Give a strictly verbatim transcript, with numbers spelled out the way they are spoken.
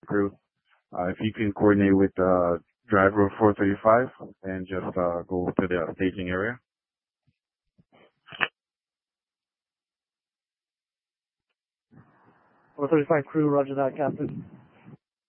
crew. Uh, if you can coordinate with the driver of four thirty-five and just uh, go to the staging area. four thirty-five crew, roger that, Captain.